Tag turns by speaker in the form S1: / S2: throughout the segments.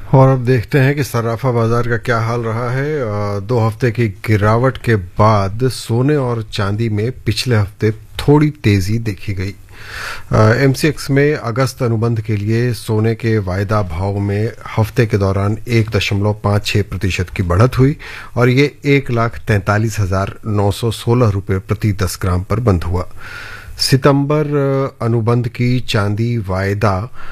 S1: और अब देखते हैं कि सर्राफा बाजार का क्या हाल रहा है। 2 हफ्ते की गिरावट के बाद सोने और चांदी में पिछले हफ्ते थोड़ी तेजी देखी गई। एमसीएक्स में अगस्त अनुबंध के लिए सोने के वायदा भाव में हफ्ते के दौरान 1.56% की बढ़त हुई और ये 1,43,916 रुपये प्रति 10 ग्राम पर बंद हुआ। सितंबर अनुबंध की चांदी वायदा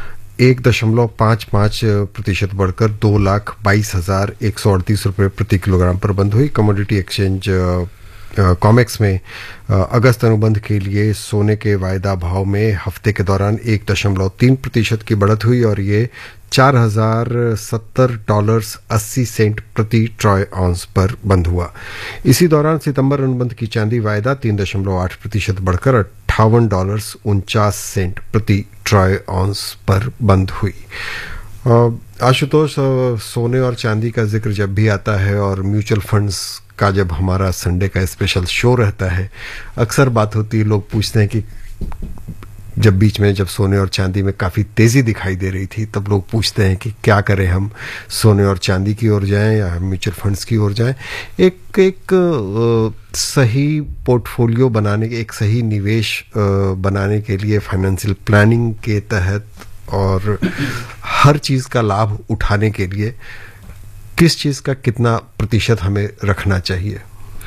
S1: 1.55% बढ़कर 2,22,138 रुपये प्रति किलोग्राम पर बंद हुई। कमोडिटी एक्सचेंज कॉमेक्स में अगस्त अनुबंध के लिए सोने के वायदा भाव में हफ्ते के दौरान 1.3% की बढ़त हुई और ये $4,070.80 प्रति ट्रॉय ऑunce पर बंद हुआ। इसी दौरान सितंबर अनुबंध की चांदी वायदा 3.8% बढ़कर $58.49 प्रति ट्रॉय ऑunce पर बंद हुई। आशुतोष, सोने और चांदी का जिक्र जब भी आता है और म्यूचुअल फंड्स का जब हमारा संडे का स्पेशल शो रहता है, अक्सर बात होती है, लोग पूछते हैं कि जब बीच में जब सोने और चांदी में काफ़ी तेज़ी दिखाई दे रही थी तब लोग पूछते हैं कि क्या करें, हम सोने और चांदी की ओर जाएं या हम म्यूचुअल फंड्स की ओर जाएं। एक सही पोर्टफोलियो बनाने के, एक सही निवेश बनाने के लिए फाइनेंशियल प्लानिंग के तहत और हर चीज़ का लाभ उठाने के लिए किस चीज़ का कितना प्रतिशत हमें रखना चाहिए?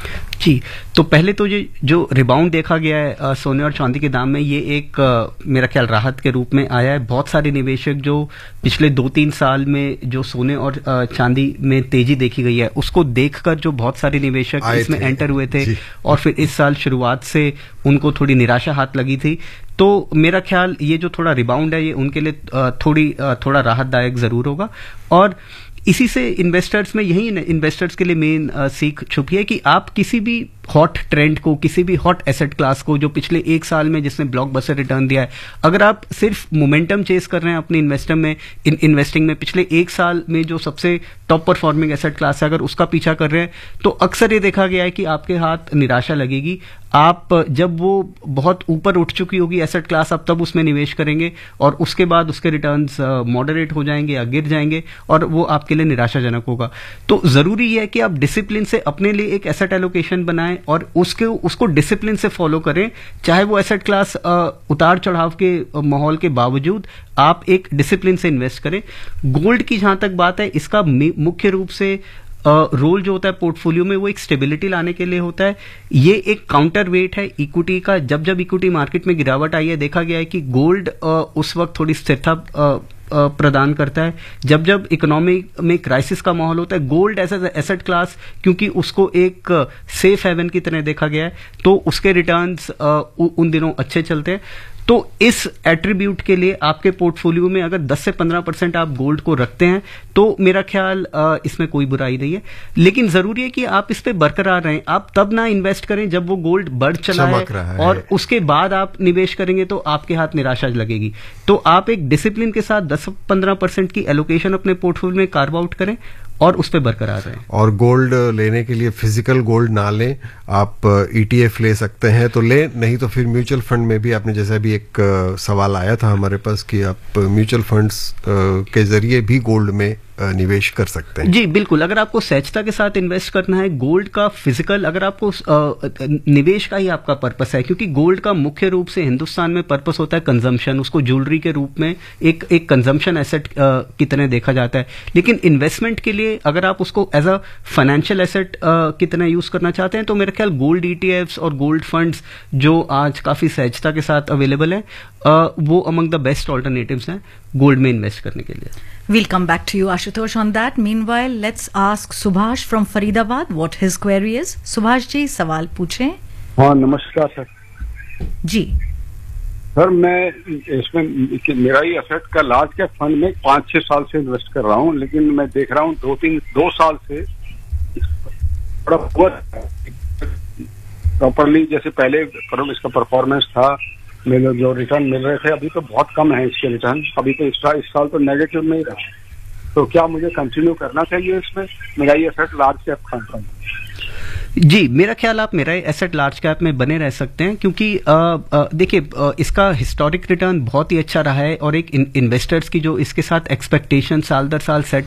S2: जी, तो पहले तो ये जो रिबाउंड देखा गया है सोने और चांदी के दाम में, ये एक मेरा ख्याल राहत के रूप में आया है। बहुत सारे निवेशक जो पिछले 2-3 साल में जो सोने और चांदी में तेजी देखी गई है उसको देखकर जो बहुत सारे निवेशक इसमें एंटर हुए थे और फिर इस साल शुरुआत से उनको थोड़ी निराशा हाथ लगी थी, तो मेरा ख्याल ये जो थोड़ा रिबाउंड है ये उनके लिए थोड़ा राहतदायक जरूर होगा। और इसी से इन्वेस्टर्स में, यही इन्वेस्टर्स के लिए मेन सीख छुपी है कि आप किसी भी हॉट ट्रेंड को, किसी भी हॉट एसेट क्लास को जो पिछले 1 साल में जिसने ब्लॉकबस्टर रिटर्न दिया है, अगर आप सिर्फ मोमेंटम चेस कर रहे हैं अपने इन्वेस्टिंग में पिछले 1 साल में जो सबसे टॉप परफॉर्मिंग एसेट क्लास है, अगर उसका पीछा कर रहे हैं तो अक्सर ये देखा गया है कि आपके हाथ निराशा लगेगी। आप जब वो बहुत ऊपर उठ चुकी होगी एसेट क्लास, आप तब उसमें निवेश करेंगे और उसके बाद उसके रिटर्न्स मॉडरेट हो जाएंगे या गिर जाएंगे और वो आपके लिए निराशाजनक होगा। तो जरूरी है कि आप डिसिप्लिन से अपने लिए एक एसेट एलोकेशन बनाएं और उसको डिसिप्लिन से फॉलो करें, चाहे वो एसेट क्लास उतार चढ़ाव के माहौल के बावजूद आप एक डिसिप्लिन से इन्वेस्ट करें। गोल्ड की जहां तक बात है, इसका मुख्य रूप से रोल जो होता है पोर्टफोलियो में वो एक स्टेबिलिटी लाने के लिए होता है। ये एक काउंटर वेट है इक्विटी का। जब इक्विटी मार्केट में गिरावट आई है, देखा गया है कि गोल्ड उस वक्त थोड़ी स्थिरता प्रदान करता है। जब इकोनॉमी में क्राइसिस का माहौल होता है, गोल्ड एज एसेट क्लास, क्योंकि उसको एक सेफ हेवन की तरह देखा गया है, तो उसके रिटर्न्स उन दिनों अच्छे चलते हैं। तो इस एट्रीब्यूट के लिए आपके पोर्टफोलियो में अगर 10 से 15% आप गोल्ड को रखते हैं तो मेरा ख्याल इसमें कोई बुराई नहीं है। लेकिन जरूरी है कि आप इस पे बरकरार रहें। आप तब ना इन्वेस्ट करें जब वो गोल्ड बढ़ चला है और उसके बाद आप निवेश करेंगे तो आपके हाथ निराशा लगेगी। तो आप एक डिसिप्लिन के साथ 10-15% की एलोकेशन अपने पोर्टफोलियो में कार्व आउट करें और उस पर बरकरार रहें।
S1: और गोल्ड लेने के लिए फिजिकल गोल्ड ना लें, आप ईटीएफ ले सकते हैं तो लें, नहीं तो फिर म्यूचुअल फंड में भी, आपने जैसा भी एक सवाल आया था हमारे पास कि आप म्यूचुअल फंड्स के जरिए भी गोल्ड में निवेश कर सकते हैं।
S2: जी बिल्कुल, अगर आपको सहजता के साथ इन्वेस्ट करना है गोल्ड का फिजिकल, अगर आपको निवेश का ही आपका पर्पस है, क्योंकि गोल्ड का मुख्य रूप से हिंदुस्तान में पर्पस होता है कंजम्पशन, उसको ज्वेलरी के रूप में एक कंजम्पशन एसेट की तरह देखा जाता है। लेकिन इन्वेस्टमेंट के लिए अगर आप उसको एज अ फाइनेंशियल एसेट की तरह यूज करना चाहते हैं तो मेरा ख्याल गोल्ड ईटीएफ्स और गोल्ड फंड्स जो आज काफी सहजता के साथ अवेलेबल है, वो अमंग द बेस्ट ऑल्टरनेटिव्स हैं गोल्ड में इन्वेस्ट करने के लिए।
S3: We'll come back to you, Ashutosh, on that. Meanwhile, let's ask Subhash from Faridabad what his query is. Subhash जी, सवाल पूछें।
S4: हाँ, नमस्कार सर।
S3: जी
S4: सर, मैं इसमें मेरा ही एसेट का लार्ज कैप फंड में 5-6 साल से इन्वेस्ट कर रहा हूँ, लेकिन मैं देख रहा हूँ 2 साल से बड़ा प्रॉपरली जैसे पहले इसका परफॉर्मेंस था, मेरे जो रिटर्न मिल रहे थे, अभी तो बहुत कम है इसके रिटर्न। अभी तो इस साल तो नेगेटिव में ही रहा। तो क्या मुझे कंटिन्यू करना चाहिए इसमें? मेरा ये एसेट लार्ज कैप फंड।
S2: जी, मेरा ख्याल आप मेरा एसेट लार्ज कैप में बने रह सकते हैं, क्योंकि देखिए इसका हिस्टोरिक रिटर्न बहुत ही अच्छा रहा है और एक इन्वेस्टर्स की जो इसके साथ एक्सपेक्टेशन साल दर साल सेट